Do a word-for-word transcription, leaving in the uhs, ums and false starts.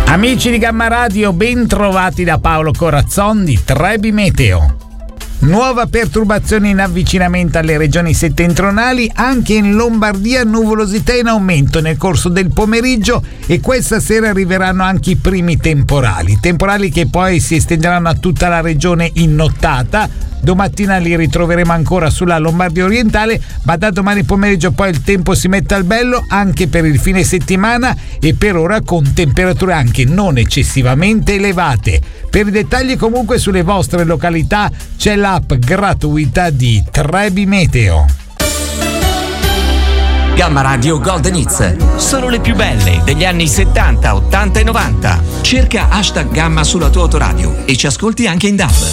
Amici di Gamma Radio, ben trovati da Paolo Corazzon di Trebi Meteo. Nuova perturbazione in avvicinamento alle regioni settentrionali, anche in Lombardia nuvolosità in aumento nel corso del pomeriggio e questa sera arriveranno anche i primi temporali, temporali che poi si estenderanno a tutta la regione in nottata. Domattina li ritroveremo ancora sulla Lombardia orientale, ma da domani pomeriggio poi il tempo si mette al bello anche per il fine settimana e per ora con temperature anche non eccessivamente elevate. Per i dettagli comunque sulle vostre località c'è l'app gratuita di Trebi Meteo. Gamma Radio Golden Hits, solo le più belle degli anni settanta, ottanta e novanta. Cerca hashtag Gamma sulla tua autoradio e ci ascolti anche in D A B.